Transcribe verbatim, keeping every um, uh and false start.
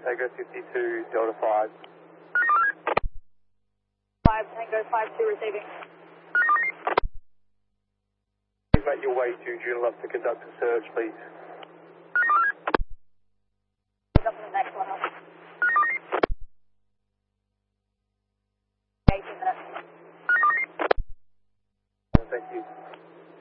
Tango fifty-two, Delta five. five Tango five two receiving. Please make your way to Juno Love to conduct a search, please. Up to the next one. eighteen minutes.